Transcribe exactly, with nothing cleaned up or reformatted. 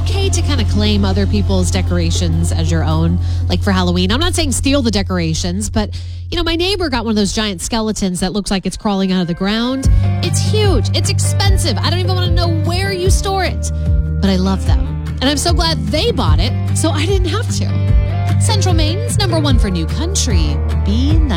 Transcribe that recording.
okay to kind of claim other people's decorations as your own, like for Halloween. I'm not saying steal the decorations, but, you know, my neighbor got one of those giant skeletons that looks like it's crawling out of the ground. It's huge. It's expensive. I don't even want to know where you store it, but I love them. And I'm so glad they bought it, so I didn't have to. Central Maine's number one for new country. Be nice.